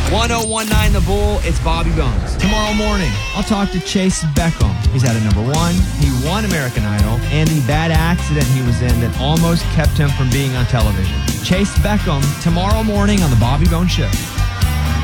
1019 The Bull, it's Bobby Bones. Tomorrow morning, I'll talk to Chase Beckham. He's at a number one. He won American Idol, and the bad accident he was in that almost kept him from being on television. Chase Beckham, tomorrow morning on The Bobby Bones Show.